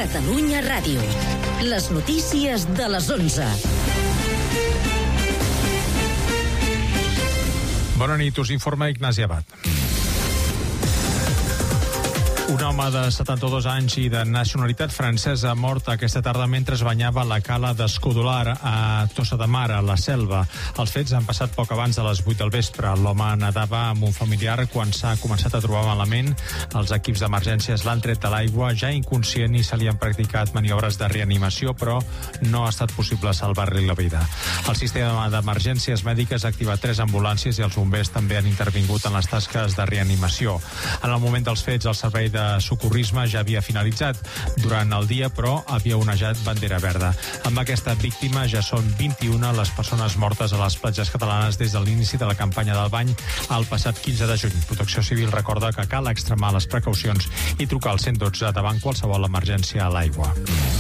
Catalunya Ràdio. Les notícies de les 11. Bona nit, us informa Ignasi Abad. Un home de 72 anys i de nacionalitat francesa ha mort aquesta tarda mentre es banyava a la cala d'Escodolar a Tossa de Mar, a la Selva. Els fets han passat poc abans de les 8 del vespre. L'home nedava amb un familiar quan s'ha començat a trobar malament. Els equips d'emergències l'han tret de l'aigua, ja inconscient, i se li han practicat maniobres de reanimació, però no ha estat possible salvar-li la vida. El sistema d'emergències mèdiques ha activat 3 ambulàncies i els bombers també han intervingut en les tasques de reanimació. En el moment dels fets, el servei de socorrisme ja havia finalitzat durant el dia, però havia onejat bandera verda. Amb aquesta víctima ja són 21 les persones mortes a les platges catalanes des de l'inici de la campanya del bany el passat 15 de juny. Protecció Civil recorda que cal extremar les precaucions i trucar al 112 davant qualsevol emergència a l'aigua.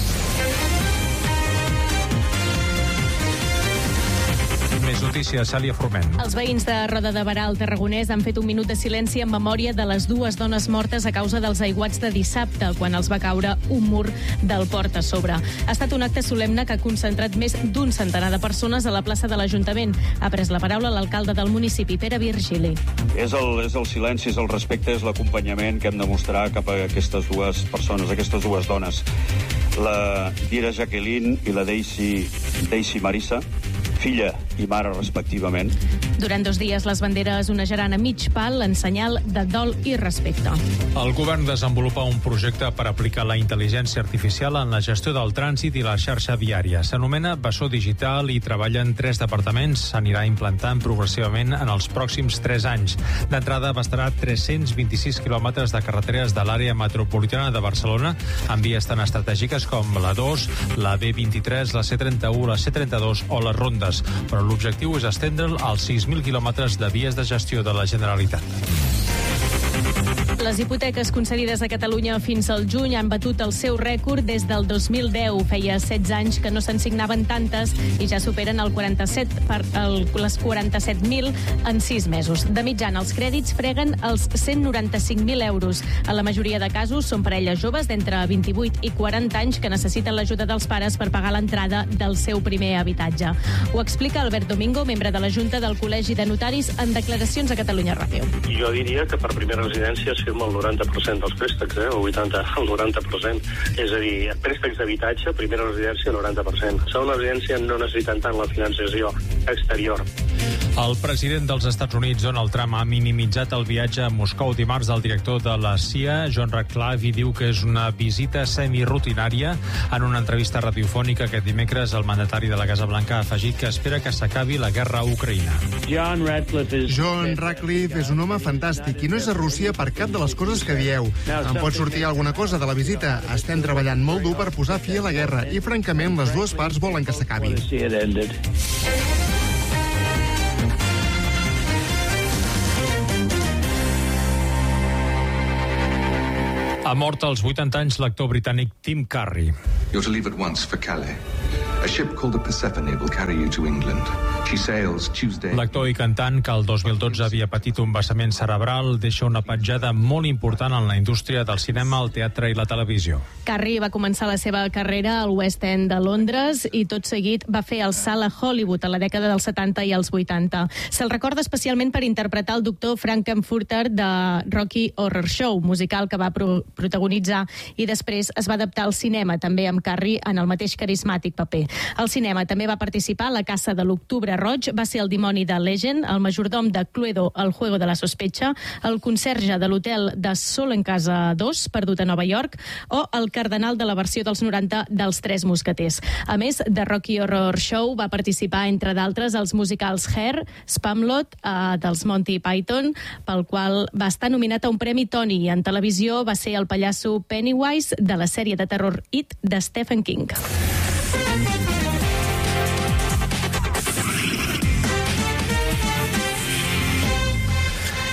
Més notícies, Cèlia Forment. Els veïns de Roda de Berà, al Tarragonès, han fet un minut de silenci en memòria de les 2 dones mortes a causa dels aiguats de dissabte, quan els va caure un mur del port a sobre. Ha estat un acte solemne que ha concentrat més d'un centenar de persones a la plaça de l'Ajuntament. Ha pres la paraula l'alcalde del municipi, Pere Virgili. És el silenci, és el respecte, és l'acompanyament que hem de mostrar cap a aquestes dues persones, aquestes dues dones. La Dira Jacqueline i la Daisy Marissa, filla i mare respectivament. Durant 2 dies les banderes onejaran a mig pal en senyal de dol i respecte. El govern desenvolupa un projecte per aplicar la intel·ligència artificial en la gestió del trànsit i la xarxa viària. S'anomena Bessó Digital i treballa en 3 departaments. S'anirà implantant progressivament en els pròxims 3 anys. D'entrada abastarà 326 quilòmetres de carreteres de l'àrea metropolitana de Barcelona amb vies tan estratègiques com la 2, la B23, la C31, la C32 o les rondes. Però l'objectiu és estendre'l als 6.000 quilòmetres de vies de gestió de la Generalitat. Les hipoteques concedides a Catalunya fins al juny han batut el seu rècord des del 2010. Feia 16 anys que no se'n signaven tantes i ja superen les 47.000 en 6 mesos. De mitjana, els crèdits freguen els 195.000 euros. A la majoria de casos són parelles joves d'entre 28 i 40 anys que necessiten l'ajuda dels pares per pagar l'entrada del seu primer habitatge. Ho explica Albert Domingo, membre de la Junta del Col·legi de Notaris, en declaracions a Catalunya Ràdio. Jo diria que per primera residència firma el 90% dels préstecs, o 80, el 90%. És a dir, préstecs d'habitatge, primera residència, 90%. Segona residència no necessiten tant la financiació exterior. El president dels Estats Units, Donald Trump, ha minimitzat el viatge a Moscou dimarts del director de la CIA, John Ratcliffe, i diu que és una visita semirutinària. En una entrevista radiofònica aquest dimecres, el mandatari de la Casa Blanca ha afegit que espera que s'acabi la guerra a Ucraïna. John Ratcliffe és un home fantàstic i no és a Rússia per cap de les coses que dieu. Em pot sortir alguna cosa de la visita. Estem treballant molt dur per posar fi a la guerra i, francament, les dues parts volen que s'acabi. Ha mort als 80 anys l'actor britànic Tim Curry. You're to leave at once for Calais. A ship called the Persephone will carry you to England. She sails Tuesday. L'actor i cantant, que el 2012 havia patit un vessament cerebral, deixa una petjada molt important en la indústria del cinema, el teatre i la televisió. Curry va començar la seva carrera al West End de Londres i tot seguit va fer el salt a Hollywood a la dècada dels 70 i els 80. Se'l recorda especialment per interpretar el doctor Frankenfurter de Rocky Horror Show, musical que va protagonitzar, i després es va adaptar al cinema, també amb Curry en el mateix carismàtic paper. Al cinema també va participar a La Caça de l'Octubre Roig, va ser el dimoni de Legend, el majordom de Cluedo, El Juego de la Sospecha, el conserge de l'hotel de Sol en Casa 2, perdut a Nova York, o el cardenal de la versió dels 90 dels Tres Mosqueters. A més de Rocky Horror Show, va participar, entre d'altres, als musicals Hair, Spamalot, dels Monty Python, pel qual va estar nominat a un premi Tony, i en televisió va ser el pallasso Pennywise de la sèrie de terror It de Stephen King.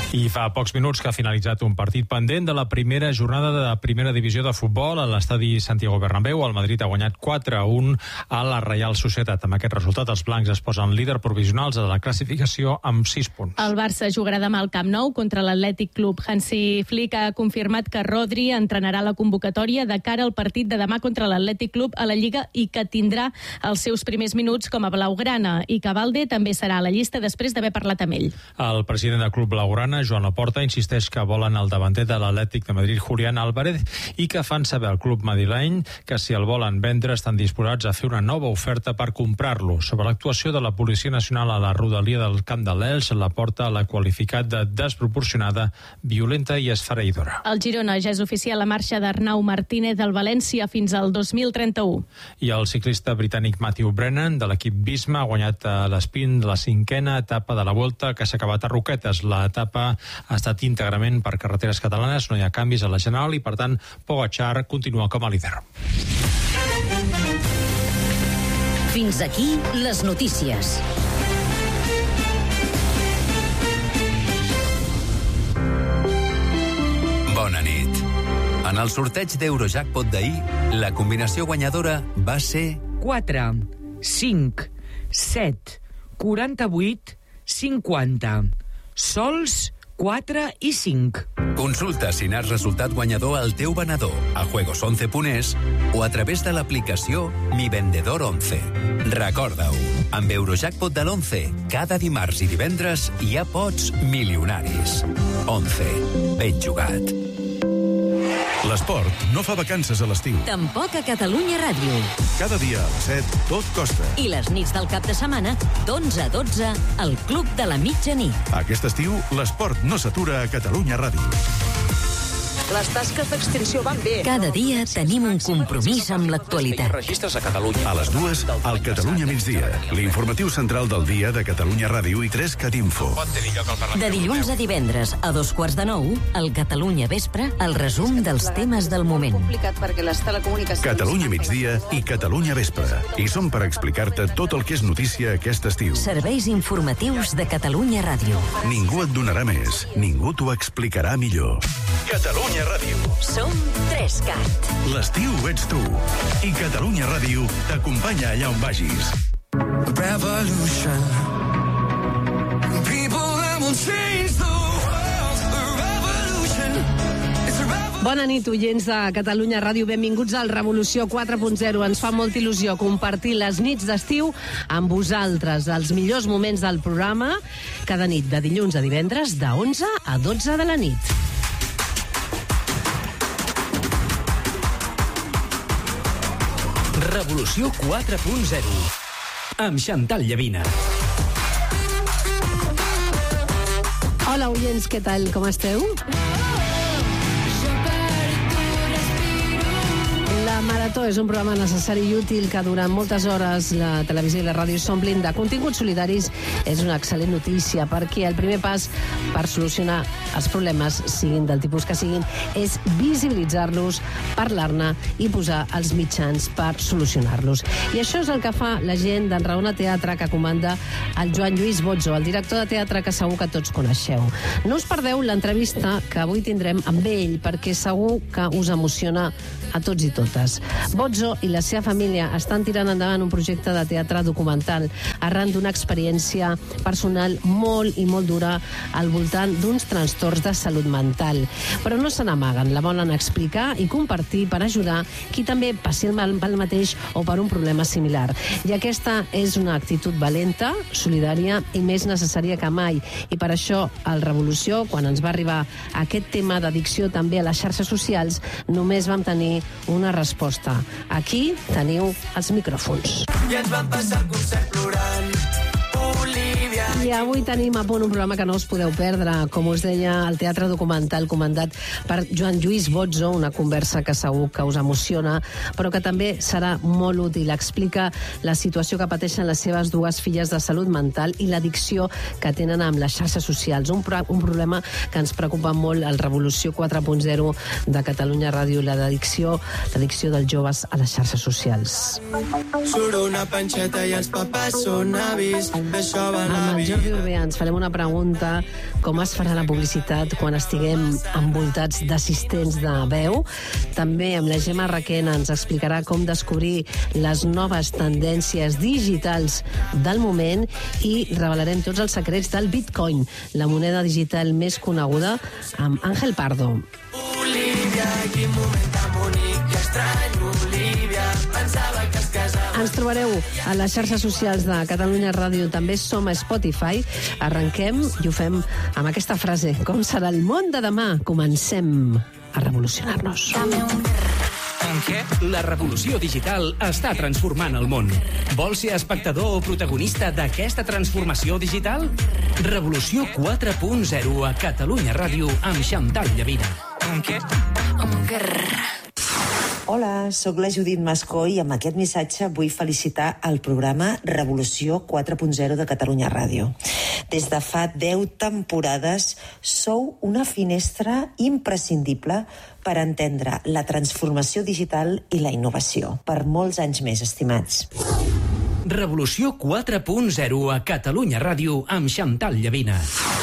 I fa pocs minuts que ha finalitzat un partit pendent de la primera jornada de primera divisió de futbol a l'estadi Santiago Bernabéu. El Madrid ha guanyat 4-1 a la Reial Societat. Amb aquest resultat, els blancs es posen líder provisionals de la classificació amb 6 punts. El Barça jugarà demà al Camp Nou contra l'Atlètic Club. Hansi Flick ha confirmat que Rodri entrenarà la convocatòria de cara al partit de demà contra l'Atlètic Club a la Lliga i que tindrà els seus primers minuts com a blaugrana, i que Valde també serà a la llista després d'haver parlat amb ell. El president del club blaugrana, Joan Laporta, insisteix que volen el davanter de l'Atlètic de Madrid, Julián Álvarez, i que fan saber al club madrileny que si el volen vendre estan disposats a fer una nova oferta per comprar-lo. Sobre l'actuació de la Policia Nacional a la rodalia del Camp de l'Elx, Laporta l'ha qualificat de desproporcionada, violenta i esfereïdora. El Girona ja és oficial la marxa d'Arnau Martínez del València fins al 2031. I el ciclista britànic Matthew Brennan de l'equip Visma ha guanyat a l'Espín la 5a etapa de la Volta, que s'ha acabat a Roquetes. L'etapa ha estat íntegrament per carreteres catalanes, no hi ha canvis a la general i, per tant, Pogačar continua com a líder. Fins aquí les notícies. Bona nit. En el sorteig d'Eurojackpot d'ahir, la combinació guanyadora va ser 4, 5, 7, 48, 50. Sols 4 i 5. Consulta si n'has resultat guanyador al teu venedor a juegos11.es o a través de l'aplicació Mi Vendedor 11. Recorda-ho, amb Eurojackpot de l'11, cada dimarts i divendres hi ha pots milionaris. 11. Ben jugat. L'esport no fa vacances a l'estiu. Tampoc a Catalunya Ràdio. Cada dia a les 7, tot costa. I les nits del cap de setmana, d'11 a 12, al Club de la Mitjanit. Aquest estiu, l'esport no s'atura a Catalunya Ràdio. Les tasques d'extinció van bé. Cada dia tenim un compromís amb l'actualitat. A les 2, al Catalunya Migdia, l'informatiu central del dia de Catalunya Ràdio i 3 Catinfo. De dilluns a divendres a 2:45, al Catalunya Vespre, el resum dels temes del moment. Catalunya Migdia i Catalunya Vespre. I som per explicar-te tot el que és notícia aquest estiu. Serveis informatius de Catalunya Ràdio. Ningú et donarà més, ningú t'ho explicarà millor. Catalunya Ràdio. Som 3CAT. L'estiu ets tu. I Catalunya Ràdio t'acompanya allà on vagis. Revolution. People that will change the world. The revolution. It's a revolution. Bona nit, oients de Catalunya Ràdio. Benvinguts al Revolució 4.0. Ens fa molta il·lusió compartir les nits d'estiu amb vosaltres, els millors moments del programa, cada nit de dilluns a divendres, de 11 a 12 de la nit. Revolució 4.0 amb Chantal Llavina. Hola, oients, què tal? Com esteu? La Marató és un programa necessari i útil que durant moltes hores la televisió i la ràdio s'omplin de continguts solidaris. És una excel·lent notícia perquè el primer pas per solucionar els problemes, siguin del tipus que siguin, és visibilitzar-los, parlar-ne i posar els mitjans per solucionar-los. I això és el que fa la gent d'Enraona Teatre, que comanda el Joan Lluís Bozzo, el director de teatre que segur que tots coneixeu. No us perdeu l'entrevista que avui tindrem amb ell, perquè segur que us emociona a tots i totes. Bozzo i la seva família estan tirant endavant un projecte de teatre documental arran d'una experiència personal molt i molt dura al voltant d'uns trastorns de salut mental. Però no se n'amaguen, la volen explicar i compartir per ajudar qui també passi pel mateix o per un problema similar. I aquesta és una actitud valenta, solidària i més necessària que mai. I per això, al Revolució, quan ens va arribar aquest tema d'addicció també a les xarxes socials, només vam tenir una resposta. Aquí teniu els micròfons. I ens van passar el concert plorant. Olivia. I avui tenim a punt un programa que no us podeu perdre. Com us deia, el teatre documental comandat per Joan Lluís Bozzo, una conversa que segur que us emociona, però que també serà molt útil. Explica la situació que pateixen les seves dues filles de salut mental i l'addicció que tenen amb les xarxes socials. Un problema que ens preocupa molt al Revolució 4.0 de Catalunya Ràdio, l'addicció dels joves a les xarxes socials. Surt una panxeta i els papàs són avis. Amb el Jordi Urbea ens farem una pregunta: com es farà la publicitat quan estiguem envoltats d'assistents de veu? També amb la Gemma Requena ens explicarà com descobrir les noves tendències digitals del moment i revelarem tots els secrets del Bitcoin, la moneda digital més coneguda, amb Ángel Pardo. Olivia, quin moment tan bonic, que estrany, Olivia, pensava que es casava. Ens trobareu a les xarxes socials de Catalunya Ràdio, també som a Spotify. Arrenquem i ho fem amb aquesta frase: com serà el món de demà? Comencem a revolucionar-nos. La revolució digital està transformant el món. Vols ser espectador o protagonista d'aquesta transformació digital? Revolució 4.0 a Catalunya Ràdio amb Xantal Llavina. Hola, sóc la Judit Mascó i amb aquest missatge vull felicitar el programa Revolució 4.0 de Catalunya Ràdio. Des de fa 10 temporades sou una finestra imprescindible per entendre la transformació digital i la innovació. Per molts anys més, estimats. Revolució 4.0 a Catalunya Ràdio amb Xantal Llavina.